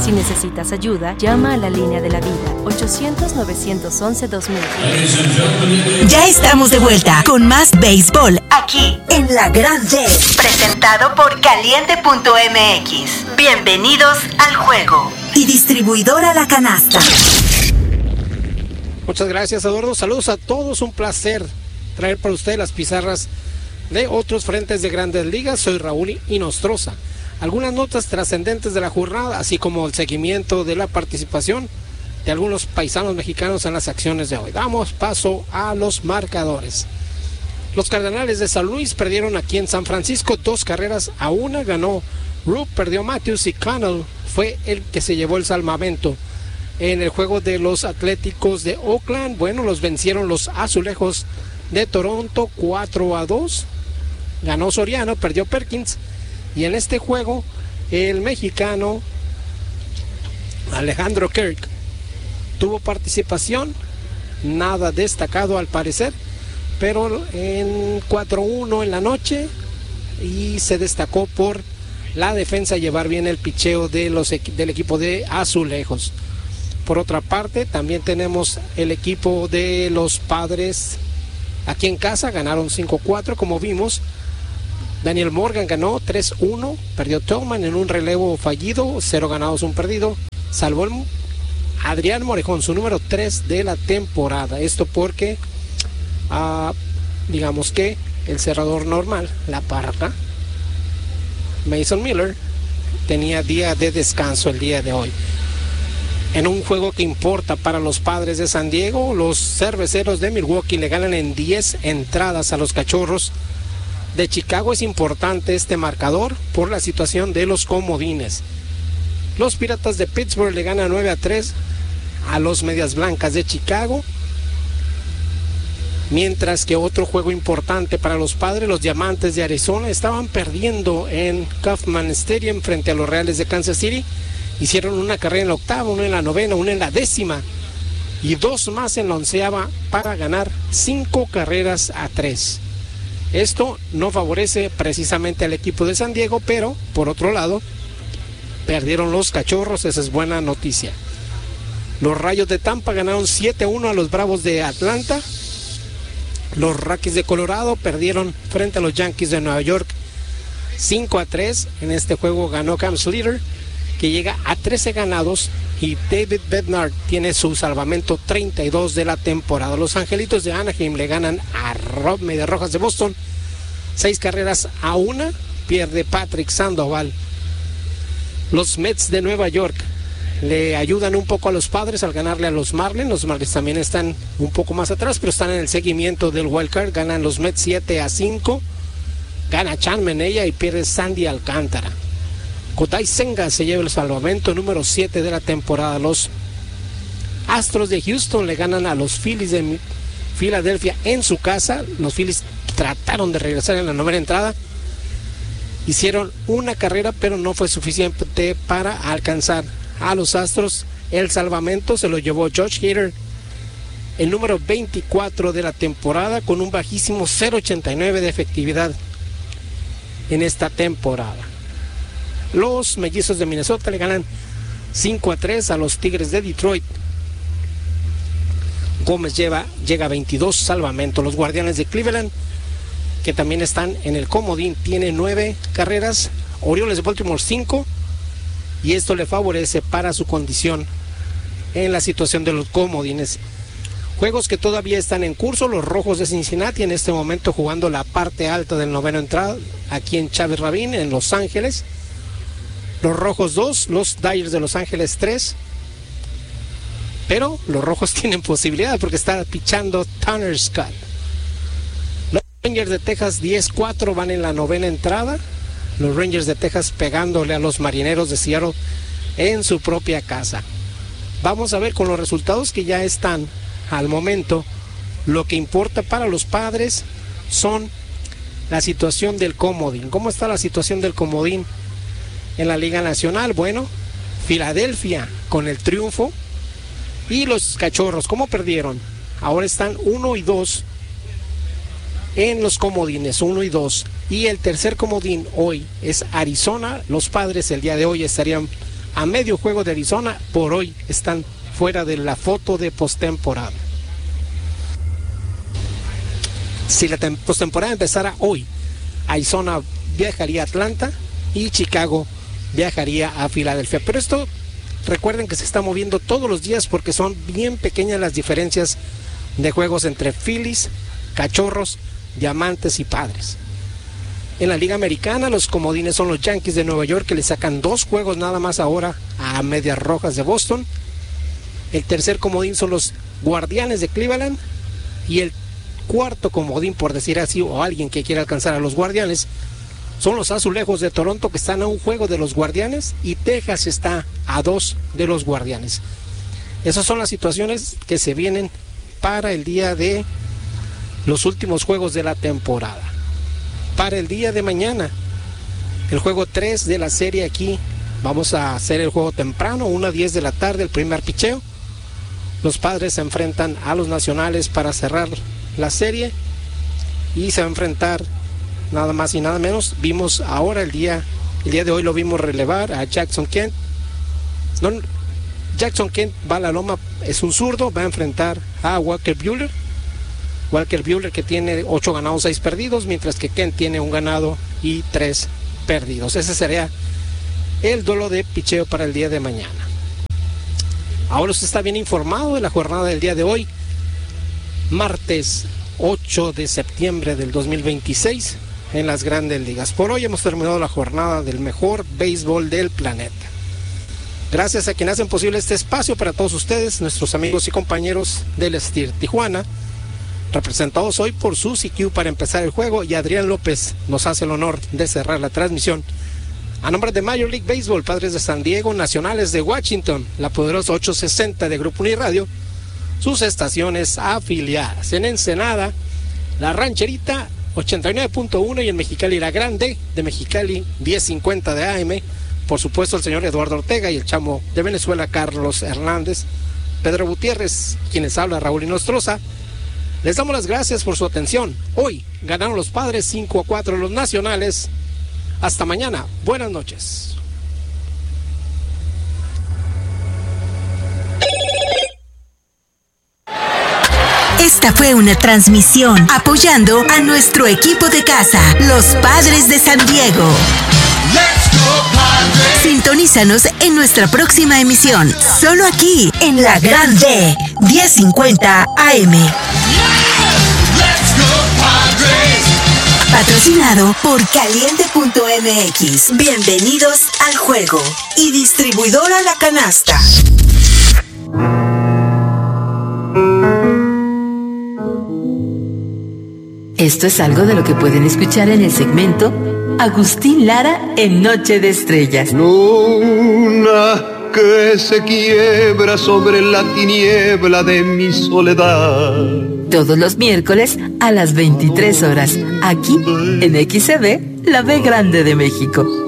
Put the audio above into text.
Si necesitas ayuda, llama a la línea de la vida, 800-911-2000. Ya estamos de vuelta con más béisbol aquí en La Gran Red, presentado por Caliente.mx. Bienvenidos al juego. Y distribuidora La Canasta. Muchas gracias, Eduardo. Saludos a todos, un placer traer para ustedes las pizarras de otros frentes de Grandes Ligas. Soy Raúl Inostroza. Algunas notas trascendentes de la jornada, así como el seguimiento de la participación de algunos paisanos mexicanos en las acciones de hoy. Damos paso a los marcadores. Los Cardenales de San Luis perdieron aquí en San Francisco 2-1. Ganó Roop, perdió Matthews y Connell fue el que se llevó el salvamento. En el juego de los Atléticos de Oakland, bueno, los vencieron los Azulejos de Toronto 4-2. Ganó Soriano, perdió Perkins. Y en este juego, el mexicano Alejandro Kirk tuvo participación, nada destacado al parecer, pero en 4-1 en la noche, y se destacó por la defensa, llevar bien el picheo de del equipo de Azulejos. Por otra parte, también tenemos el equipo de los Padres aquí en casa, ganaron 5-4 como vimos. Daniel Morgan ganó 3-1, perdió Tillman en un relevo fallido, 0 ganados, 1 perdido. Salvó Adrián Morejón, su número 3 de la temporada. Esto porque, digamos que el cerrador normal, la Parra, Mason Miller, tenía día de descanso el día de hoy. En un juego que importa para los Padres de San Diego, los Cerveceros de Milwaukee le ganan en 10 entradas a los Cachorros de Chicago. Es importante este marcador por la situación de los comodines. Los Piratas de Pittsburgh le ganan 9-3 a los Medias Blancas de Chicago. Mientras que otro juego importante para los Padres, los Diamantes de Arizona, estaban perdiendo en Kauffman Stadium frente a los Reales de Kansas City. Hicieron una carrera en la octava, una en la novena, una en la décima y 2 más en la onceava para ganar 5-3. Esto no favorece precisamente al equipo de San Diego, pero por otro lado perdieron los Cachorros, esa es buena noticia. Los Rayos de Tampa ganaron 7-1 a los Bravos de Atlanta. Los Rockies de Colorado perdieron frente a los Yankees de Nueva York 5-3. En este juego ganó Cam Slater, que llega a 13 ganados, y David Bednar tiene su salvamento 32 de la temporada. Los Angelitos de Anaheim le ganan a Medias Rojas de Boston 6-1. Pierde Patrick Sandoval. Los Mets de Nueva York le ayudan un poco a los Padres al ganarle a los Marlins. Los Marlins también están un poco más atrás, pero están en el seguimiento del wildcard. Ganan los Mets 7-5. Gana Chan Menella y pierde Sandy Alcántara. Kodai Senga se lleva el salvamento número 7 de la temporada. Los Astros de Houston le ganan a los Phillies de Filadelfia en su casa. Los Phillies trataron de regresar en la novena entrada. Hicieron una carrera, pero no fue suficiente para alcanzar a los Astros. El salvamento se lo llevó Josh Hader, el número 24 de la temporada, con un bajísimo 0.89 de efectividad en esta temporada. Los Mellizos de Minnesota le ganan 5-3 a los Tigres de Detroit. Gómez llega a 22 salvamentos. Los Guardianes de Cleveland, que también están en el comodín, tiene 9 carreras. Orioles de Baltimore 5, y esto le favorece para su condición en la situación de los comodines. Juegos que todavía están en curso: los Rojos de Cincinnati en este momento jugando la parte alta del noveno entrada aquí en Chávez Rabín, en Los Ángeles. Los Rojos 2, los Dyers de Los Ángeles 3. Pero los Rojos tienen posibilidad porque está pichando Tanner Scott. Los Rangers de Texas 10-4 van en la novena entrada. Los Rangers de Texas pegándole a los Marineros de Seattle en su propia casa. Vamos a ver con los resultados que ya están al momento. Lo que importa para los Padres son la situación del comodín. ¿Cómo está la situación del comodín en la Liga Nacional? Bueno, Filadelfia con el triunfo, y los Cachorros, ¿cómo perdieron? Ahora están 1-2 en los comodines, 1-2. Y el tercer comodín hoy es Arizona. Los Padres el día de hoy estarían a medio juego de Arizona, por hoy están fuera de la foto de postemporada. Si la postemporada empezara hoy, Arizona viajaría a Atlanta y Chicago viajaría a Filadelfia. Pero esto, recuerden que se está moviendo todos los días porque son bien pequeñas las diferencias de juegos entre Phillies, Cachorros, Diamantes y Padres. En la Liga Americana, los comodines son los Yankees de Nueva York, que le sacan 2 juegos nada más ahora a Medias Rojas de Boston. El tercer comodín son los Guardianes de Cleveland. Y el cuarto comodín, por decir así, o alguien que quiera alcanzar a los Guardianes, son los Azulejos de Toronto, que están a un juego de los Guardianes, y Texas está a 2 de los Guardianes. Esas son las situaciones que se vienen para el día de los últimos juegos de la temporada. Para el día de mañana, el juego 3 de la serie aquí, vamos a hacer el juego temprano, 1:10 de la tarde, el primer picheo. Los Padres se enfrentan a los Nacionales para cerrar la serie y se va a enfrentar nada más y nada menos. Vimos ahora el día de hoy lo vimos relevar a Jackson Kent. Jackson Kent va a la loma, es un zurdo, va a enfrentar a Walker Buehler. Walker Buehler, que tiene 8 ganados, 6 perdidos, mientras que Kent tiene 1 ganado y 3 perdidos. Ese sería el duelo de picheo para el día de mañana. Ahora usted está bien informado de la jornada del día de hoy, martes 8 de septiembre del 2026, en las Grandes Ligas. Por hoy hemos terminado la jornada del mejor béisbol del planeta. Gracias a quienes hacen posible este espacio para todos ustedes, nuestros amigos y compañeros del STIR Tijuana, representados hoy por Suzy Q para empezar el juego, y Adrián López nos hace el honor de cerrar la transmisión. A nombre de Major League Baseball, Padres de San Diego, Nacionales de Washington, la poderosa 860 de Grupo Uniradio, sus estaciones afiliadas en Ensenada, La Rancherita 89.1 y en Mexicali La Grande de Mexicali 1050 de AM. Por supuesto el señor Eduardo Ortega y el chamo de Venezuela Carlos Hernández, Pedro Gutiérrez, quienes habla Raúl Inostroza. Les damos las gracias por su atención. Hoy ganaron los Padres 5-4 los Nacionales. Hasta mañana. Buenas noches. Esta fue una transmisión apoyando a nuestro equipo de casa, los Padres de San Diego. Sintonízanos en nuestra próxima emisión, solo aquí en La Grande, 1050 AM. Patrocinado por Caliente.mx. Bienvenidos al juego. Y distribuidora La Canasta. Esto es algo de lo que pueden escuchar en el segmento Agustín Lara en Noche de Estrellas. Luna que se quiebra sobre la tiniebla de mi soledad. Todos los miércoles a las 23 horas, aquí en XCB, la B Grande de México.